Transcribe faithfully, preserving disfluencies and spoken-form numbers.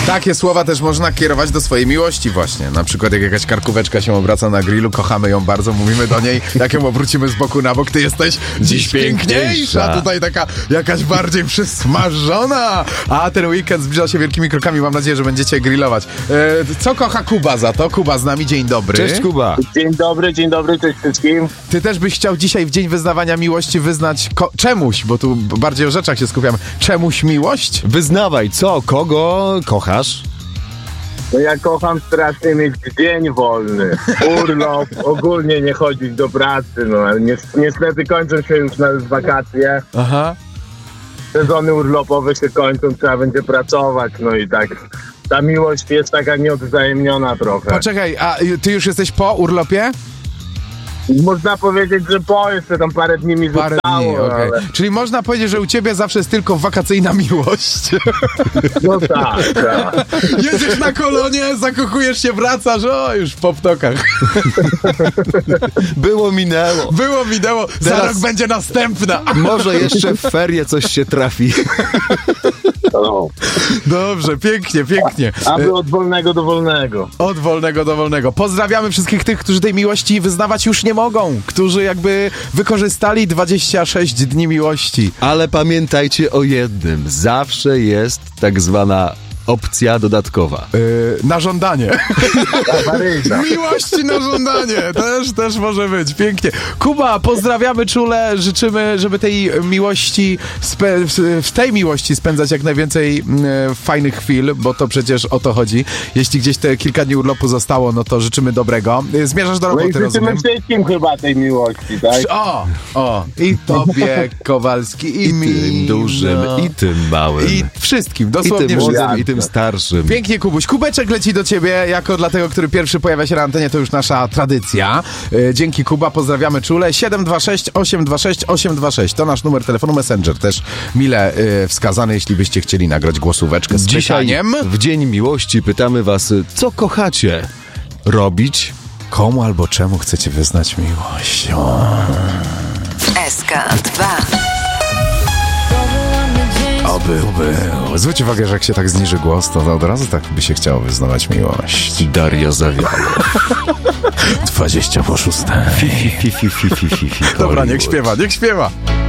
Takie słowa też można kierować do swojej miłości właśnie. Na przykład jak jakaś karkóweczka się obraca na grillu, kochamy ją bardzo, mówimy do niej, jak ją obrócimy z boku na bok, ty jesteś dziś piękniejsza. Tutaj taka jakaś bardziej przysmażona. A ten weekend zbliża się wielkimi krokami. Mam nadzieję, że będziecie grillować. E, co kocha Kuba za to? Kuba z nami, dzień dobry. Cześć Kuba. Dzień dobry, dzień dobry, cześć wszystkim. Ty też byś chciał dzisiaj w dzień wyznawania miłości wyznać ko- czemuś, bo tu bardziej o rzeczach się skupiamy. Czemuś miłość? Wyznawaj, co, kogo kochasz? No ja kocham strasznie mieć dzień wolny, urlop, ogólnie nie chodzić do pracy, no ale ni- niestety kończą się już na wakacje, Aha. sezony urlopowe się kończą, trzeba będzie pracować, no i tak ta miłość jest taka nieodwzajemniona trochę. Poczekaj, a ty już jesteś po urlopie? Można powiedzieć, że po jeszcze tam parę dni mi Parę zostało, dni, okej. ale Czyli można powiedzieć, że u ciebie zawsze jest tylko wakacyjna miłość. no tak, tak. Jedziesz na kolonie, zakochujesz się, wracasz, o, już po ptokach. Było, minęło. Było, minęło, za Teraz- rok będzie następna. Może jeszcze w ferie coś się trafi. No. Dobrze, pięknie, pięknie. Aby od wolnego do wolnego. Od wolnego do wolnego. Pozdrawiamy wszystkich tych, którzy tej miłości wyznawać już nie mogą, którzy jakby wykorzystali dwadzieścia sześć dni miłości. Ale pamiętajcie o jednym. Zawsze jest tak zwana opcja dodatkowa. Yy, na żądanie. Awaryjna. Miłości na żądanie. Też, też może być. Pięknie. Kuba, pozdrawiamy czule. Życzymy, żeby tej miłości, spe- w- w tej miłości spędzać jak najwięcej e, fajnych chwil, bo to przecież o to chodzi. Jeśli gdzieś te kilka dni urlopu zostało, no to życzymy dobrego. E, Zmierzasz do No i roboty, życzymy rozumiem? wszystkim chyba tej miłości, tak? O, o, i tobie, Kowalski, i, I mi. tym dużym, no. i tym małym. I wszystkim, I dosłownie tym wszystkim. młodym, i tym starszym. Pięknie, Kubuś. Kubeczek leci do ciebie jako dla tego, który pierwszy pojawia się na antenie. To już nasza tradycja. E, dzięki, Kuba. Pozdrawiamy czule. siedem dwa sześć osiem dwa sześć osiem dwa sześć. To nasz numer telefonu Messenger. Też mile e, wskazany, jeśli byście chcieli nagrać głosóweczkę z Dzisiaj pytaniem. w Dzień Miłości pytamy was, co kochacie robić? Komu albo czemu chcecie wyznać miłość? O. S K dwa. Oby, oby. Zwróć uwagę, że jak się tak zniży głos, to od razu tak by się chciało wyznawać miłość. Daria Zawiało. dwadzieścia po szóste. Fi, fi, fi, fi, fi, fi, fi. Dobra, niech Hollywood. śpiewa, niech śpiewa.